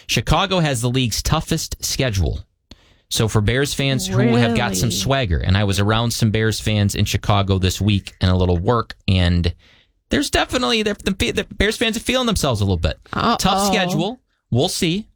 Chicago has the league's toughest schedule. So for Bears fans who have got some swagger, and I was around some Bears fans in Chicago this week and a little work, and there's definitely the Bears fans are feeling themselves a little bit. Tough schedule. We'll see.